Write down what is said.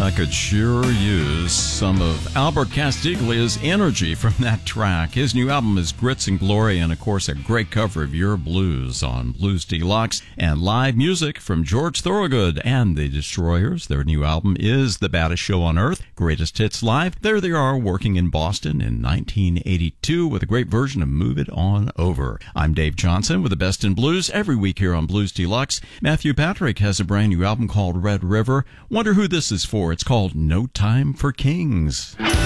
I could sure use some of Albert Castiglia's energy from that track. His new album is Grits and Glory, and of course a great cover of Your Blues on Blues Deluxe, and live music from George Thorogood and the Destroyers. Their new album is The Baddest Show on Earth, Greatest Hits Live. There they are, working in Boston in 1982 with a great version of Move It On Over. I'm Dave Johnson with the Best in Blues every week here on Blues Deluxe. Matthew Patrick has a brand new album called Red River. Wonder who this is for. It's called No Time for Kings.